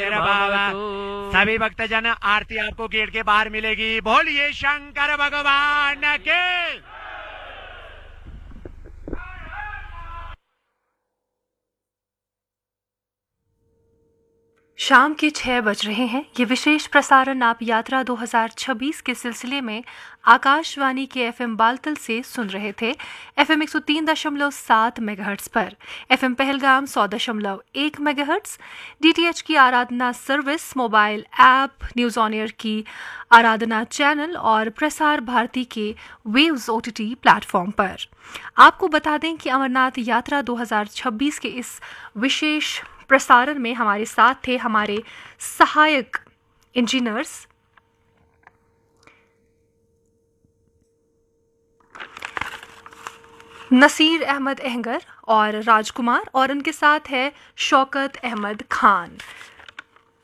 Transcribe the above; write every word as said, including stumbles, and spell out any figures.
मेरा बाबा सभी भक्तजन आरती आपको गेट के बाहर मिलेगी। बोलिए शंकर भगवान के। शाम के छह बज रहे हैं। ये विशेष प्रसारण आप यात्रा दो हज़ार छब्बीस के सिलसिले में आकाशवाणी के एफएम बालतल से सुन रहे थे। एफएम एक सौ तीन दशमलव सात मेगाहर्ट्ज पर, एफएम पहलगाम सौ दशमलव एक मेगाहर्ट्ज, डीटीएच की आराधना service, mobile app, news on air की आराधना चैनल और प्रसार भारती के वेव्स ओटीटी प्लेटफॉर्म पर। आपको बता दें कि अमरनाथ यात्रा दो हज़ार छब्बीस के इस विशेष प्रसारण में हमारे साथ थे हमारे सहायक इंजीनियर्स नसीर अहमद अहंगर और राजकुमार, और उनके साथ है शौकत अहमद खान।